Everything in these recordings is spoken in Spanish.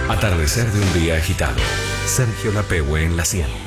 Atardecer de un día agitado. Sergio Lapehue en la 100.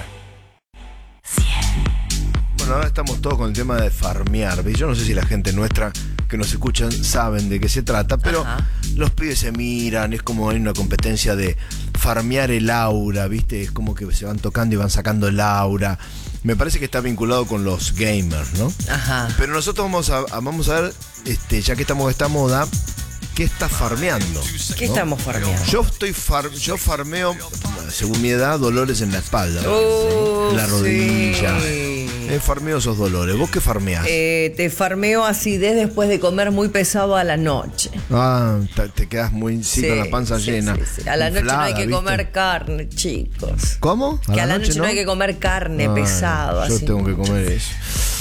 Bueno, ahora estamos todos con el tema de farmear. Yo no sé si la gente nuestra que nos escuchan saben de qué se trata, pero los pibes se miran, es como hay una competencia de farmear el aura, ¿viste? Es como que se van tocando y van sacando el aura. Me parece que está vinculado con los gamers, ¿no? Ajá. Pero nosotros vamos a ver, ya que estamos de esta moda, ¿qué estás farmeando? ¿Qué estamos farmeando? Yo farmeo, según mi edad, dolores en la espalda, en la rodilla. Farmeo esos dolores. ¿Vos qué farmeás? Te farmeo acidez después de comer muy pesado a la noche. Te quedas muy con la panza llena. Sí. A la noche no hay que comer carne, chicos. ¿Cómo? Que a la noche no hay que comer carne pesado. Yo así tengo que comer eso.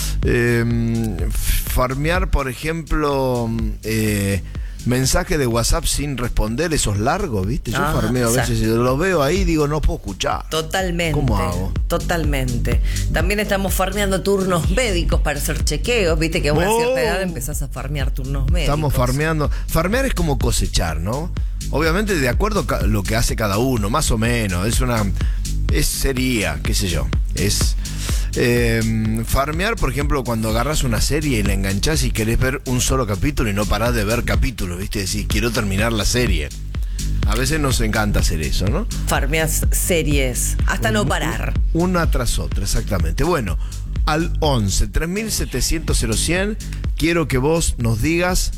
Farmear, por ejemplo, mensaje de WhatsApp sin responder, esos largos, ¿viste? Yo farmeo a veces, lo veo ahí y digo, no puedo escuchar. Totalmente. ¿Cómo hago? Totalmente. También estamos farmeando turnos médicos para hacer chequeos, ¿viste? Que a una cierta edad empezás a farmear turnos médicos. Estamos farmeando. Farmear es como cosechar, ¿no? Obviamente de acuerdo a lo que hace cada uno, más o menos. Sería, qué sé yo. Farmear, por ejemplo, cuando agarras una serie y la enganchás y querés ver un solo capítulo y no parás de ver capítulos, ¿viste? Decís, quiero terminar la serie. A veces nos encanta hacer eso, ¿no? Farmeas series, hasta no parar. Una tras otra, exactamente. Bueno, al 11 3700 0100 quiero que vos nos digas